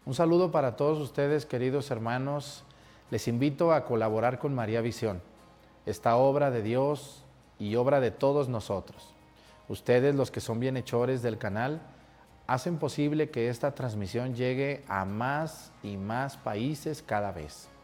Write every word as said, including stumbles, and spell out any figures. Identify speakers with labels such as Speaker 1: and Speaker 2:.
Speaker 1: Un saludo para todos ustedes, queridos hermanos. Les invito a colaborar con María Visión, esta obra de Dios y obra de todos nosotros. Ustedes, los que son bienhechores del canal, hacen posible que esta transmisión llegue a más y más países cada vez.